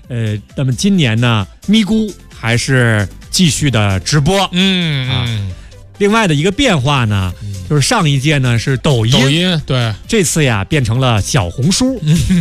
那么今年呢，咪咕还是继续的直播。另外的一个变化呢，就是上一届呢是抖音， 对， 这次呀变成了小红书。